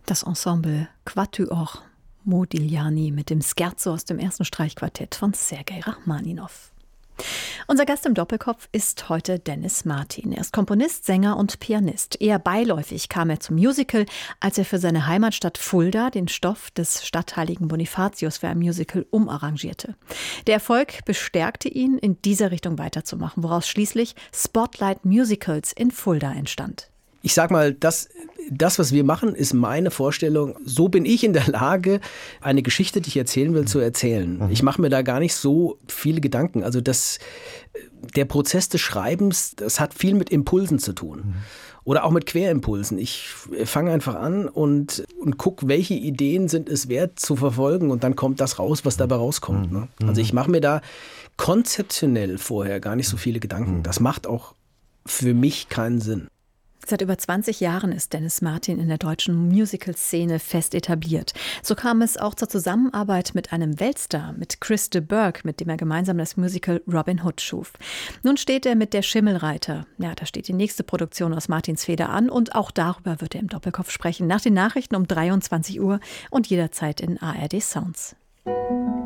Das Ensemble Quatuor Modigliani mit dem Scherzo aus dem ersten Streichquartett von Sergei Rachmaninow. Unser Gast im Doppelkopf ist heute Dennis Martin. Er ist Komponist, Sänger und Pianist. Eher beiläufig kam er zum Musical, als er für seine Heimatstadt Fulda den Stoff des stadtheiligen Bonifatius für ein Musical umarrangierte. Der Erfolg bestärkte ihn, in dieser Richtung weiterzumachen, woraus schließlich Spotlight Musicals in Fulda entstand. Ich sag mal, das, was wir machen, ist meine Vorstellung. So bin ich in der Lage, eine Geschichte, die ich erzählen will, zu erzählen. Ich mache mir da gar nicht so viele Gedanken. Also der Prozess des Schreibens, das hat viel mit Impulsen zu tun. Oder auch mit Querimpulsen. Ich fange einfach an und gucke, welche Ideen sind es wert zu verfolgen, und dann kommt das raus, was dabei rauskommt. Ne? Also ich mache mir da konzeptionell vorher gar nicht so viele Gedanken. Das macht auch für mich keinen Sinn. Seit über 20 Jahren ist Dennis Martin in der deutschen Musical-Szene fest etabliert. So kam es auch zur Zusammenarbeit mit einem Weltstar, mit Chris de Burgh, mit dem er gemeinsam das Musical Robin Hood schuf. Nun steht er mit Der Schimmelreiter. Ja, da steht die nächste Produktion aus Martins Feder an, und auch darüber wird er im Doppelkopf sprechen. Nach den Nachrichten um 23 Uhr und jederzeit in ARD Sounds.